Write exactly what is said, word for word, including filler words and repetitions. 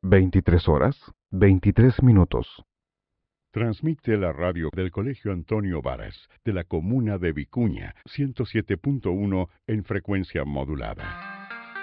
veintitrés horas, veintitrés minutos. Transmite la radio del Colegio Antonio Varas, de la comuna de Vicuña, ciento siete punto uno en frecuencia modulada.